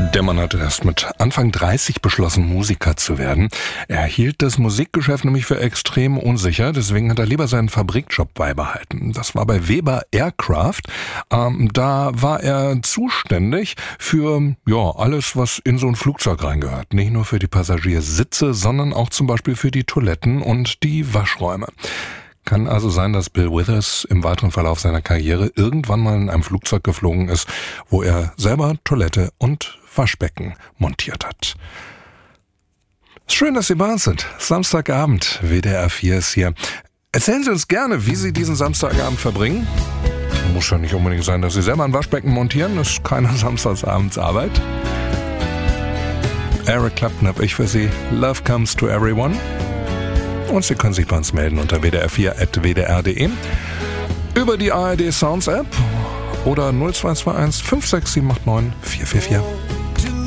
Der Mann hatte erst mit Anfang 30 beschlossen, Musiker zu werden. Er hielt das Musikgeschäft nämlich für extrem unsicher, deswegen hat er lieber seinen Fabrikjob beibehalten. Das war bei Weber Aircraft. Da war er zuständig für alles, was in so ein Flugzeug reingehört. Nicht nur für die Passagiersitze, sondern auch zum Beispiel für die Toiletten und die Waschräume. Kann also sein, dass Bill Withers im weiteren Verlauf seiner Karriere irgendwann mal in einem Flugzeug geflogen ist, wo er selber Toilette und Waschbecken montiert hat. Schön, dass Sie bei uns sind. Samstagabend, WDR 4 ist hier. Erzählen Sie uns gerne, wie Sie diesen Samstagabend verbringen. Muss ja nicht unbedingt sein, dass Sie selber ein Waschbecken montieren. Das ist keine Samstagsabendsarbeit. Eric Clapton habe ich für Sie. Love comes to everyone. Und Sie können sich bei uns melden unter wdr4@wdr.de, über die ARD Sounds App oder 0221 56789 444.